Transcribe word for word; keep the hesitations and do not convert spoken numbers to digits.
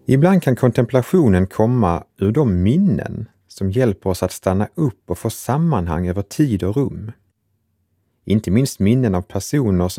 Ibland kan kontemplationen komma ur de minnen som hjälper oss att stanna upp och få sammanhang över tid och rum. Inte minst minnen av personer som